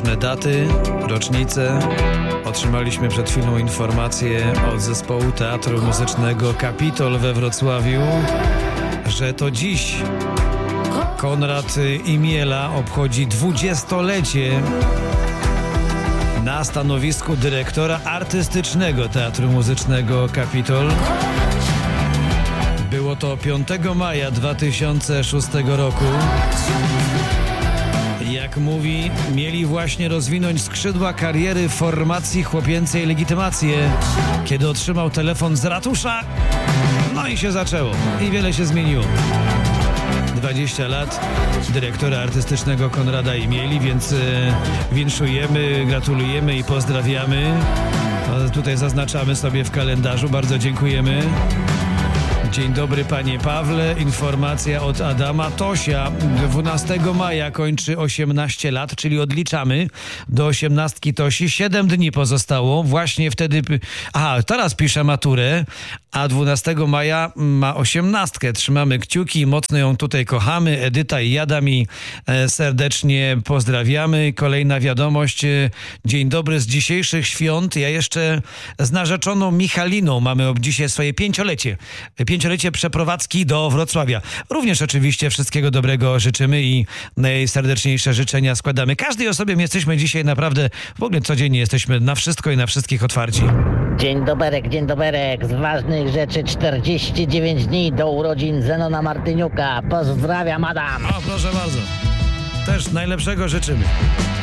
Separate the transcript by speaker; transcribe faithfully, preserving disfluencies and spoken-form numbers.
Speaker 1: ważne daty, rocznice. Otrzymaliśmy przed chwilą informację od zespołu Teatru Muzycznego Kapitol we Wrocławiu, że to dziś Konrad Imiela obchodzi dwudziestolecie na stanowisku dyrektora artystycznego Teatru Muzycznego Kapitol. Było to piątego maja dwa tysiące szóstego roku. Jak mówi, mieli właśnie rozwinąć skrzydła kariery w formacji chłopięcej Legitymacje, kiedy otrzymał telefon z ratusza. No i się zaczęło. I wiele się zmieniło. dwadzieścia lat dyrektora artystycznego Konrada Imieli, więc e, winszujemy, gratulujemy i pozdrawiamy. No, tutaj zaznaczamy sobie w kalendarzu. Bardzo dziękujemy. Dzień dobry, panie Pawle. Informacja od Adama. Tosia dwunastego maja kończy osiemnaście lat, czyli odliczamy do osiemnastki Tosi. siedem dni pozostało. Właśnie wtedy... Aha, teraz pisze maturę, a dwunastego maja ma osiemnastkę. Trzymamy kciuki, mocno ją tutaj kochamy. Edyta i Jadami serdecznie pozdrawiamy. Kolejna wiadomość. Dzień dobry z dzisiejszych świąt. Ja jeszcze z narzeczoną Michaliną mamy ob dzisiaj swoje pięciolecie. Pięciolecie przeprowadzki do Wrocławia. Również oczywiście wszystkiego dobrego życzymy i najserdeczniejsze życzenia składamy. Każdej osobie jesteśmy dzisiaj naprawdę, w ogóle codziennie jesteśmy na wszystko i na wszystkich otwarci.
Speaker 2: Dzień doberek, dzień doberek. Z ważnych rzeczy czterdzieści dziewięć dni do urodzin Zenona Martyniuka. Pozdrawiam, Adam.
Speaker 1: O, proszę bardzo. Też najlepszego życzymy.